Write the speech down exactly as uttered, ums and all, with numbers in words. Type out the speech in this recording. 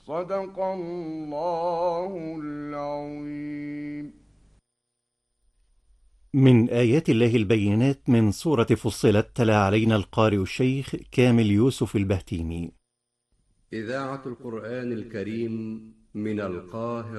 صدق الله العظيم. من آيات الله البينات من سورة فصلت، تلا علينا القارئ الشيخ كامل يوسف البهتيمي. إذاعة القرآن الكريم من القاهرة.